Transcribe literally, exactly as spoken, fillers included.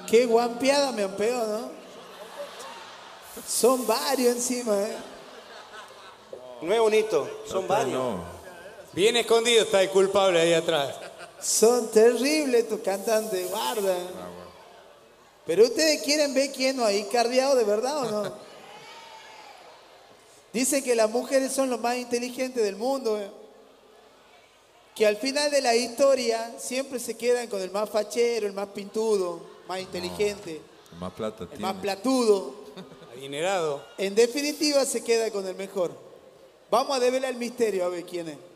Qué guampeada me han pegado, ¿no? Son varios encima, ¿eh? No es bonito, son varios. No. Bien escondido está el culpable ahí atrás. Son terribles estos cantantes, guarda. Pero ustedes quieren ver quién no hay cardeado de verdad o no. Dice que las mujeres son los más inteligentes del mundo, ¿eh? Que al final de la historia siempre se quedan con el más fachero, el más pintudo, más inteligente, No, más plata el tiene. más platudo. Adinerado. En definitiva se queda con el mejor. Vamos a develar el misterio a ver quién es.